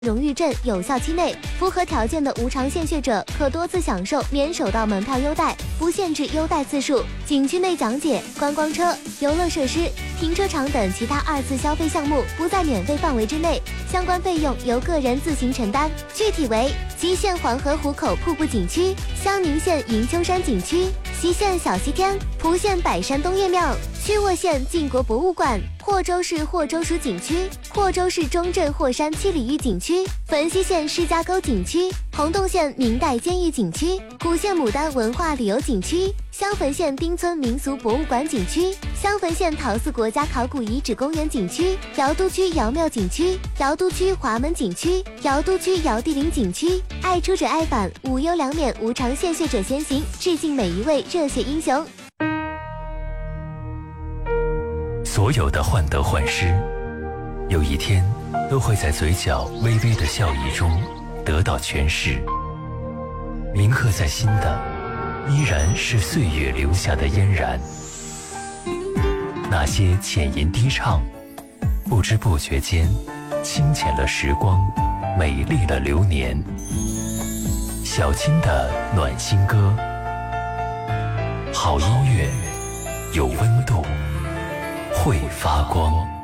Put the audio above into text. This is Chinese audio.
荣誉证有效期内，符合条件的无偿献血者可多次享受免首道门票优待，不限制优待次数。景区内讲解、观光车、游乐设施、停车场等其他2次消费项目不在免费范围之内，相关费用由个人自行承担。具体为：吉县黄河湖口瀑布景区、襄宁县云丘山景区、隰县小西天、蒲县百山东岳庙、曲沃县晋国博物馆、霍州市霍州蜀景区、霍州市中镇霍山七里玉景区、汾西县施家沟景区、洪洞县明代监狱景区、古县牡丹文化旅游景区、襄汾县丁村民俗博物馆景区、襄汾县陶寺国家考古遗址公园景区、瑶都区瑶庙景区、瑶都区华门景区、瑶都区瑶地陵景区。爱出者爱返，无忧良免，无偿献血者先行，致敬每一位热血英雄。 所有的患得患失，有一天都会在嘴角微微的笑意中得到诠释。铭刻在心的，依然是岁月留下的嫣然。那些浅吟低唱，不知不觉间清浅了时光，美丽了流年。小青的暖心歌，好音乐，有温度，会发光。